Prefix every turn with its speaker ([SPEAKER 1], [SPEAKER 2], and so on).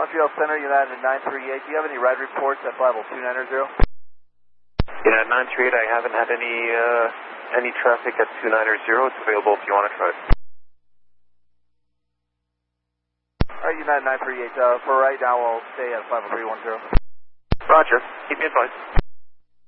[SPEAKER 1] Montreal Center, United 938. Do you have any ride reports at 50290?
[SPEAKER 2] United 938, I haven't had any traffic at 290. It's available if you want to try it.
[SPEAKER 1] Alright, United 938. For right now, we'll stay at 50310.
[SPEAKER 2] Roger. Keep me advised.